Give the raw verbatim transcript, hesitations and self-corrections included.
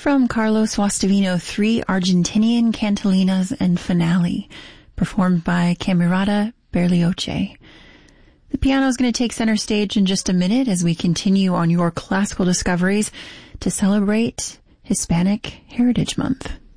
From Carlos Guastavino, three Argentinian cantalinas and finale, performed by Camerata Berlioche. The piano is going to take center stage in just a minute as we continue on your classical discoveries to celebrate Hispanic Heritage Month.